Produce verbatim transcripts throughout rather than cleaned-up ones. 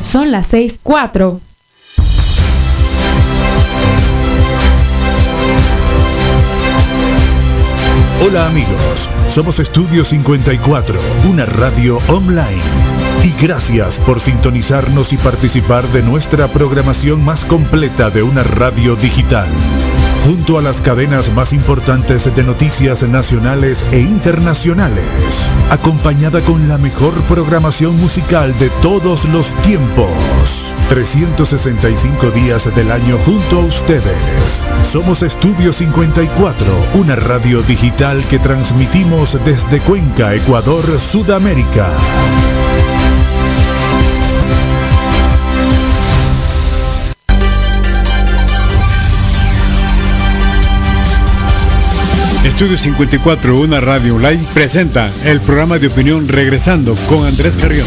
Son las seis cuatro. Hola amigos, somos Estudio cincuenta y cuatro, una radio online. Y gracias por sintonizarnos y participar de nuestra programación más completa de una radio digital. Junto a las cadenas más importantes de noticias nacionales e internacionales, acompañada con la mejor programación musical de todos los tiempos. trescientos sesenta y cinco días del año junto a ustedes. Somos Estudio cincuenta y cuatro, una radio digital que transmitimos desde Cuenca, Ecuador, Sudamérica. Estudio cincuenta y cuatro, una radio online, presenta el programa de opinión Regresando con Andrés Carrión.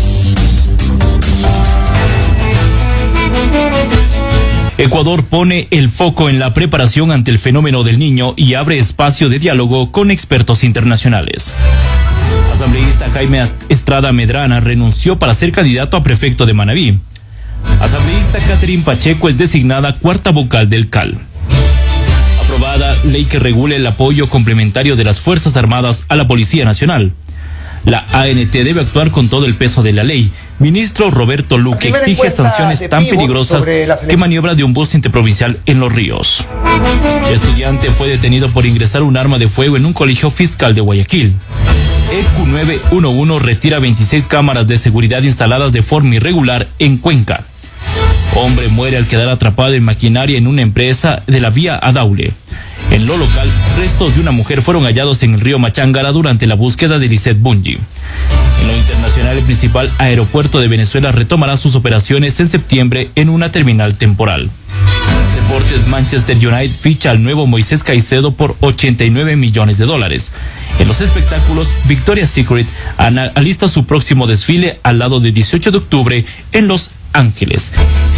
Ecuador pone el foco en la preparación ante el fenómeno del Niño y abre espacio de diálogo con expertos internacionales. Asambleísta Jaime Estrada Medrana renunció para ser candidato a prefecto de Manabí. Asambleísta Catherine Pacheco es designada cuarta vocal del C A L. Aprobada ley que regule el apoyo complementario de las Fuerzas Armadas a la Policía Nacional. La A N T debe actuar con todo el peso de la ley. Ministro Roberto Luque exige sanciones tan peligrosas que maniobra de un bus interprovincial en Los Ríos. El estudiante fue detenido por ingresar un arma de fuego en un colegio fiscal de Guayaquil. E Q nueve once retira veintiséis cámaras de seguridad instaladas de forma irregular en Cuenca. Hombre muere al quedar atrapado en maquinaria en una empresa de la vía Adaule. En lo local, restos de una mujer fueron hallados en el río Machángara durante la búsqueda de Lisette Bungi. En lo internacional, el principal aeropuerto de Venezuela retomará sus operaciones en septiembre en una terminal temporal. Deportes, Manchester United ficha al nuevo Moisés Caicedo por ochenta y nueve millones de dólares. En los espectáculos, Victoria's Secret alista su próximo desfile al lado de dieciocho de octubre en Los Ángeles.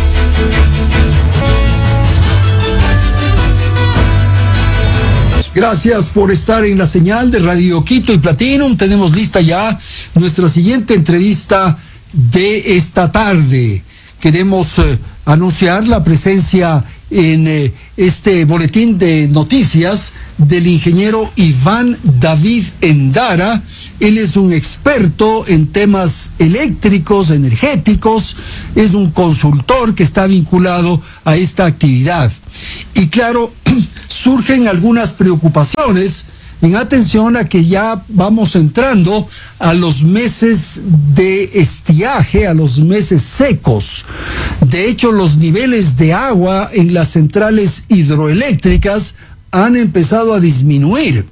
Gracias por estar en la señal de Radio Quito y Platinum. Tenemos lista ya nuestra siguiente entrevista de esta tarde. Queremos eh, anunciar la presencia en eh, este boletín de noticias del ingeniero Iván David Endara. Él es un experto en temas eléctricos, energéticos, es un consultor que está vinculado a esta actividad. Y claro, surgen algunas preocupaciones en atención a que ya vamos entrando a los meses de estiaje, a los meses secos. De hecho, los niveles de agua en las centrales hidroeléctricas han empezado a disminuir.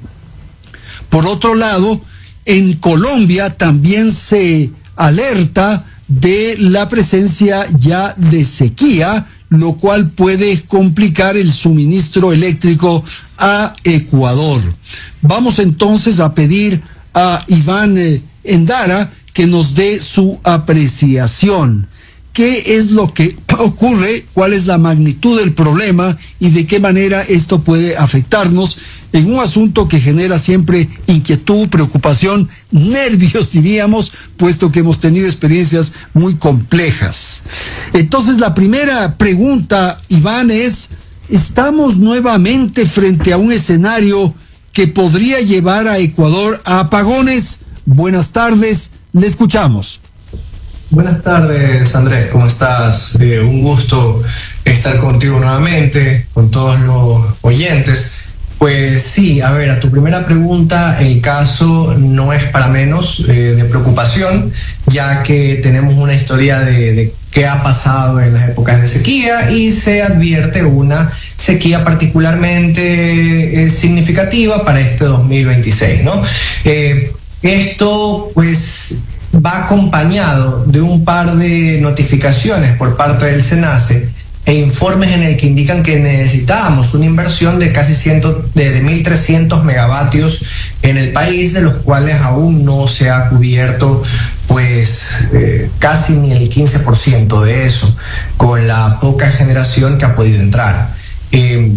Por otro lado, en Colombia también se alerta de la presencia ya de sequía, lo cual puede complicar el suministro eléctrico a Ecuador. Vamos entonces a pedir a Iván eh, Endara que nos dé su apreciación. ¿Qué es lo que ocurre? ¿Cuál es la magnitud del problema? ¿Y de qué manera esto puede afectarnos en un asunto que genera siempre inquietud, preocupación, nervios, diríamos, puesto que hemos tenido experiencias muy complejas? Entonces, la primera pregunta, Iván, es: ¿estamos nuevamente frente a un escenario que podría llevar a Ecuador a apagones? Buenas tardes, le escuchamos. Buenas tardes, Andrés, ¿cómo estás? Eh, un gusto estar contigo nuevamente, con todos los oyentes. Pues sí, a ver, a tu primera pregunta, el caso no es para menos eh, de preocupación, ya que tenemos una historia de, de qué ha pasado en las épocas de sequía y se advierte una sequía particularmente eh, significativa para este dos mil veintiséis, ¿no? Eh, esto, pues, va acompañado de un par de notificaciones por parte del SENACE e informes en el que indican que necesitábamos una inversión de casi ciento, de, de mil trescientos megavatios en el país, de los cuales aún no se ha cubierto pues eh, casi ni el quince por ciento de eso, con la poca generación que ha podido entrar. Eh,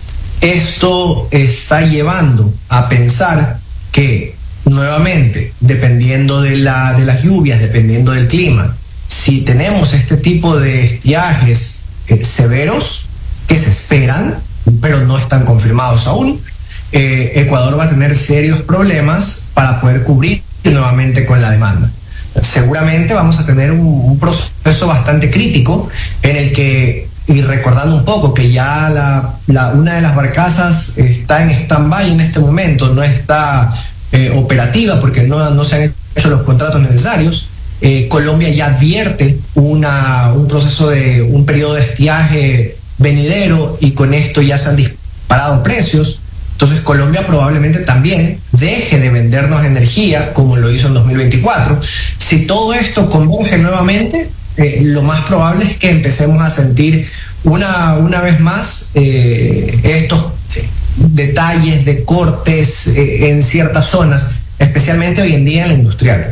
esto está llevando a pensar que nuevamente, dependiendo de, la, de las lluvias, dependiendo del clima, si tenemos este tipo de estiajes eh, severos que se esperan, pero no están confirmados aún, eh, Ecuador va a tener serios problemas para poder cubrir nuevamente con la demanda. Seguramente vamos a tener un, un proceso bastante crítico en el que, y recordando un poco que ya la, la, una de las barcazas está en stand-by en este momento, no está eh, operativa porque no, no se han hecho los contratos necesarios. Eh, Colombia ya advierte una, un proceso de un periodo de estiaje venidero y con esto ya se han disparado precios. Entonces Colombia probablemente también deje de vendernos energía como lo hizo en dos mil veinticuatro. Si todo esto converge nuevamente, eh, lo más probable es que empecemos a sentir una, una vez más eh, estos eh, detalles de cortes eh, en ciertas zonas, especialmente hoy en día en la industrial.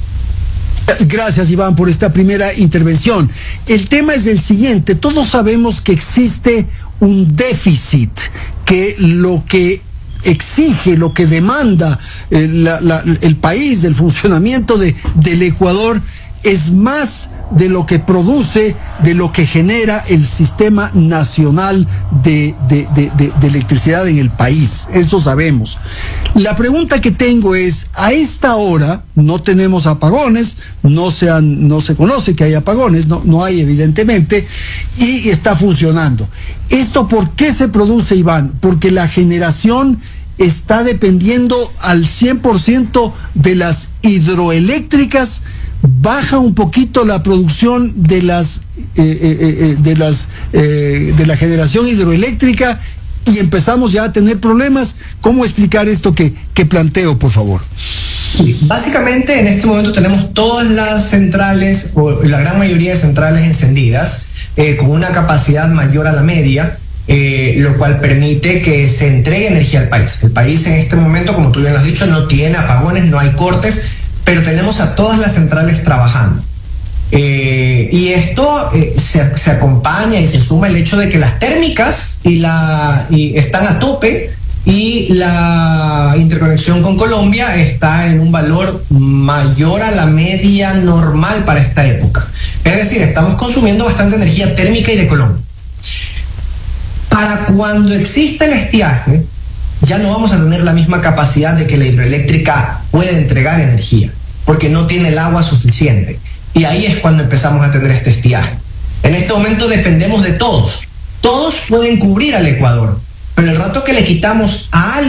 Gracias, Iván, por esta primera intervención. El tema es el siguiente. Todos sabemos que existe un déficit, que lo que exige, lo que demanda eh, la, la, el país, el funcionamiento de, del Ecuador, es más de lo que produce, de lo que genera el sistema nacional de, de, de, de, de electricidad en el país. Eso sabemos. La pregunta que tengo es, a esta hora no tenemos apagones, no se, han, no se conoce que hay apagones, no, no hay evidentemente, y está funcionando. ¿Esto por qué se produce, Iván? Porque la generación está dependiendo al cien por ciento de las hidroeléctricas. Baja un poquito la producción de las eh, eh, de las eh, de la generación hidroeléctrica y empezamos ya a tener problemas. ¿Cómo explicar esto que, que planteo, por favor? Básicamente en este momento tenemos todas las centrales, o la gran mayoría de centrales encendidas, eh, con una capacidad mayor a la media, eh, lo cual permite que se entregue energía al país. El país en este momento, como tú bien has dicho, no tiene apagones, no hay cortes, pero tenemos a todas las centrales trabajando. Eh, y esto eh, se, se acompaña y se suma el hecho de que las térmicas y la, y están a tope y la interconexión con Colombia está en un valor mayor a la media normal para esta época. Es decir, estamos consumiendo bastante energía térmica y de Colombia. Para cuando exista el estiaje, ya no vamos a tener la misma capacidad de que la hidroeléctrica puede entregar energía, porque no tiene el agua suficiente. Y ahí es cuando empezamos a tener este estiaje. En este momento dependemos de todos. Todos pueden cubrir al Ecuador, pero el rato que le quitamos a alguien